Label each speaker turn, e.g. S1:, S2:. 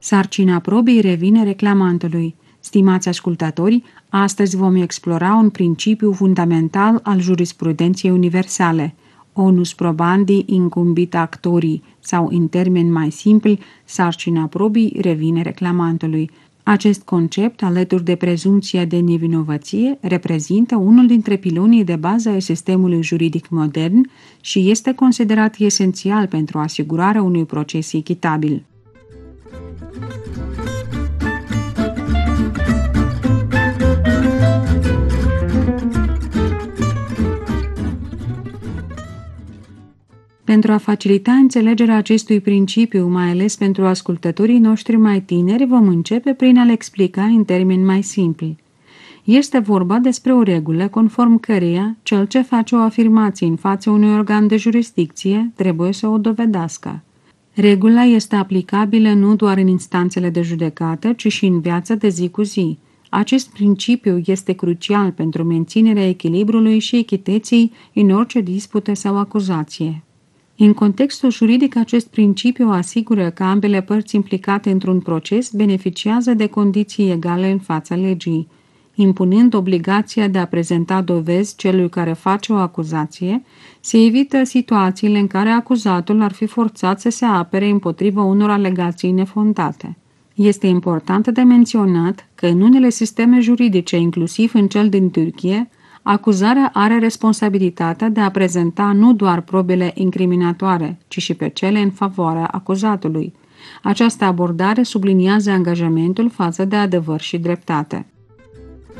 S1: Sarcina probei revine reclamantului. Stimați ascultători, astăzi vom explora un principiu fundamental al jurisprudenței universale. Onus probandi incumbit actorii, sau în termeni mai simpli, sarcina probei revine reclamantului. Acest concept, alături de prezumția de nevinovăție, reprezintă unul dintre pilonii de bază ai sistemului juridic modern și este considerat esențial pentru asigurarea unui proces echitabil. Pentru a facilita înțelegerea acestui principiu, mai ales pentru ascultătorii noștri mai tineri, vom începe prin a-l explica în termeni mai simpli. Este vorba despre o regulă conform căreia cel ce face o afirmație în fața unui organ de jurisdicție trebuie să o dovedească. Regula este aplicabilă nu doar în instanțele de judecată, ci și în viața de zi cu zi. Acest principiu este crucial pentru menținerea echilibrului și echității în orice dispută sau acuzație. În contextul juridic, acest principiu asigură că ambele părți implicate într-un proces beneficiază de condiții egale în fața legii. Impunând obligația de a prezenta dovezi celui care face o acuzație, se evită situațiile în care acuzatul ar fi forțat să se apere împotriva unor alegații nefondate. Este important de menționat că în unele sisteme juridice, inclusiv în cel din Turcia, acuzarea are responsabilitatea de a prezenta nu doar probele incriminatoare, ci și pe cele în favoarea acuzatului. Această abordare subliniază angajamentul față de adevăr și dreptate.